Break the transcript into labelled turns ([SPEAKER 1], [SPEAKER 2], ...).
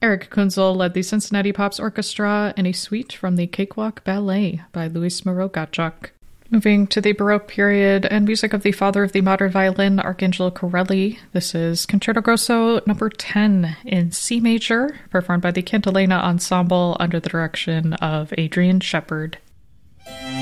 [SPEAKER 1] Eric Kunzel led the Cincinnati Pops Orchestra in a suite from the Cakewalk Ballet by Luis Moreau Gottschalk. Moving to the Baroque period and music of the father of the modern violin, Arcangelo Corelli. This is Concerto Grosso number 10 in C major, performed by the Cantilena Ensemble under the direction of Adrian Shepard.